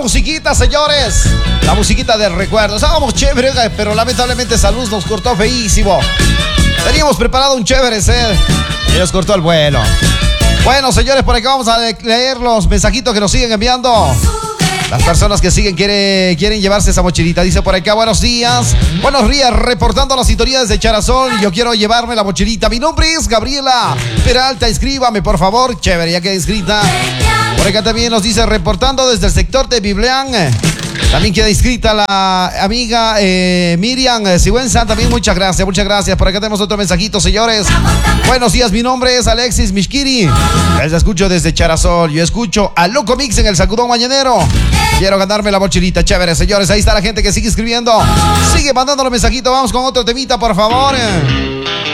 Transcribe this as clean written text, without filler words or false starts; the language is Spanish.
musiquita, señores. La musiquita de recuerdo. Estábamos chévere, pero lamentablemente Salud nos cortó feísimo. Teníamos preparado un chévere set y nos cortó el vuelo. Bueno, señores, por acá vamos a leer los mensajitos que nos siguen enviando. Las personas que siguen quieren llevarse esa mochilita. Dice por acá, buenos días. Buenos días, reportando las sintonías de Charasol. Yo quiero llevarme la mochilita. Mi nombre es Gabriela Peralta. Inscríbame, por favor. Chévere, ya queda inscrita. Por acá también nos dice, reportando desde el sector de Biblián. También queda inscrita la amiga Miriam Sigüenza. También muchas gracias, muchas gracias. Por acá tenemos otro mensajito, señores. Buenos días, mi nombre es Alexis Mishkiri. Les escucho desde Charasol. Yo escucho a Loco Mix en el Sacudón Mañanero. Quiero ganarme la mochilita, chévere, señores. Ahí está la gente que sigue escribiendo. Sigue mandando los mensajitos. Vamos con otro temita, por favor.